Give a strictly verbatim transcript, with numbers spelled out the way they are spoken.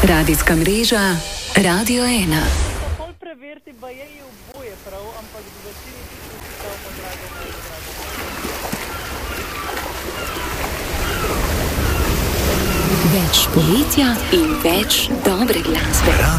Radijska mreža Radio ena. Pol preveriti, pa je je oboje prav, ampak v večini tisti, ki stavimo drago, ne drago. Več poletja in več dobre glasbe.